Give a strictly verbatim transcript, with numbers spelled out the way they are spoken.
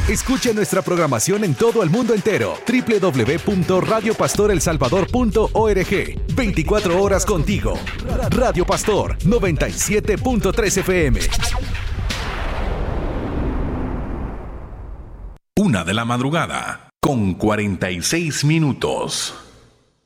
Escucha nuestra programación en todo el mundo entero. doble u doble u doble u punto radio pastor el salvador punto org. veinticuatro horas contigo. Radio Pastor noventa y siete punto tres F M. Una de la madrugada con cuarenta y seis minutos.